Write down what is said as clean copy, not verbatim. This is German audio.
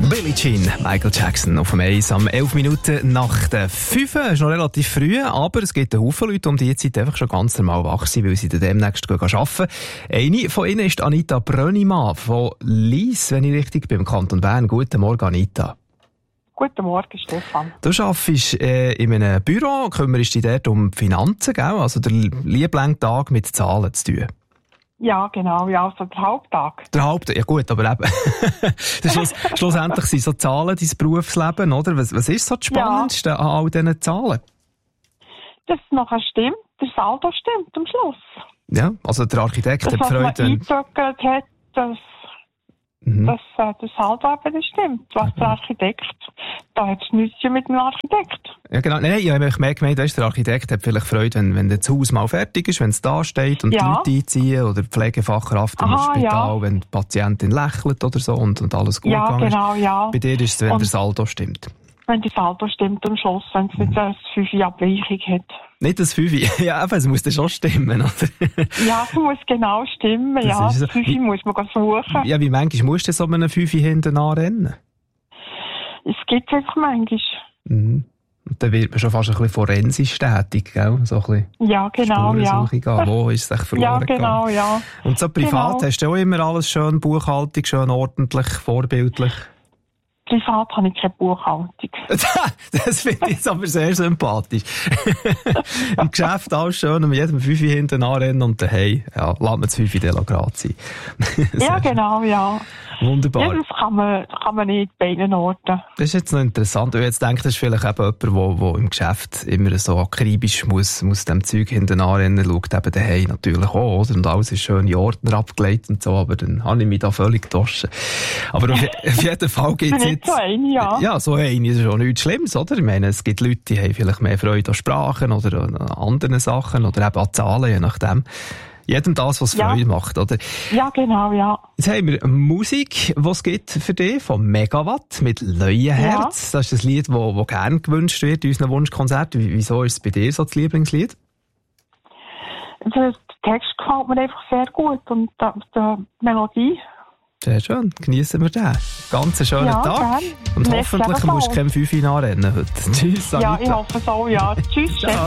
Billie Jean, Michael Jackson auf dem Eis am 11 Minuten nach der 5. Ist noch relativ früh, aber es gibt einen Haufen Leute um die Zeit einfach schon ganz normal wach sind, weil sie dann demnächst arbeiten. Eine von ihnen ist Anita Brönnimann von Lyss, wenn ich richtig bin, im Kanton Bern. Guten Morgen, Anita. Guten Morgen, Stefan. Du arbeitest in einem Büro, kümmerst dich dort um die Finanzen, gell? Also der Lieblingstag mit Zahlen zu tun. Ja, genau, ja, also der Haupttag. Der Haupttag, ja gut, aber eben. Schlussendlich sind so Zahlen dein Berufsleben, oder? Was ist so das Spannendste an all diesen Zahlen? Dass es nachher stimmt, der Saldo stimmt am Schluss. Ja, also der Architekt hat Freude. Was man eingezogen hat, dass das Saldo eben stimmt. Was der Architekt, da hat es nichts mit dem Architekt. Ja, genau. Nein, ich habe mehr gemeint, der Architekt hat vielleicht Freude, wenn das Haus mal fertig ist, wenn es da steht und die Leute einziehen oder die Pflegefachkraft im Spital, wenn die Patientin lächelt oder so und alles gut gegangen ist. Ja, genau, ja. Bei dir ist es, wenn der Saldo stimmt. Wenn der Saldo stimmt am Schluss, wenn es nicht eine 5-Abweichung hat. Nicht das 5, ja, aber es muss dann schon stimmen, oder? Ja, es muss genau stimmen, das ja. Das 5 muss man suchen. Ja, wie manchmal musst du so einem 5 hinten anrennen? Es gibt es einfach manchmal. Mhm. Und dann wird man schon fast ein bisschen forensisch tätig, gell? So ein bisschen ja, genau, ja. Gehen. Wo ist es echt verloren gegangen? Ja, genau, ja. Und so privat hast du auch immer alles schön Buchhaltung, schön ordentlich, vorbildlich? Privat habe ich keine Buchhaltung. Das finde ich jetzt aber sehr sympathisch. Im Geschäft alles schön, mit jedem 5 hinten anrennen und daheim, ja, lässt man das 5 dann gerade sein. Ja, genau, ja. Wunderbar. Ja, das kann man nicht bei beiden Orten. Das ist jetzt noch interessant. Ich jetzt denke, das ist vielleicht eben jemand, der im Geschäft immer so akribisch muss dem Zeug hinten anrennen, schaut eben daheim natürlich auch, oder? Und alles ist schön in Ordner abgelegt und so, aber dann habe ich mich da völlig getoschen. Aber auf jeden Fall gibt es jetzt... So eine, ja. Ja, so eine ist schon nichts Schlimmes, oder? Ich meine, es gibt Leute, die haben vielleicht mehr Freude an Sprachen oder an anderen Sachen oder eben an Zahlen, je nachdem. Jedem das, was Freude macht, oder? Ja, genau, ja. Jetzt haben wir Musik, die es gibt für dich, von Megawatt mit Leuenherz. Ja. Das ist ein Lied, das gerne gewünscht wird in unseren Wunschkonzerten. Wieso ist es bei dir so das Lieblingslied? Der Text gefällt mir einfach sehr gut und die Melodie. Sehr schön, genießen wir den. Ganz schönen Tag. Gern. Und hoffentlich musst du kein 5 anrennen heute. Tschüss, Anita. Ja, ich hoffe es auch, ja. Tschüss, Chef.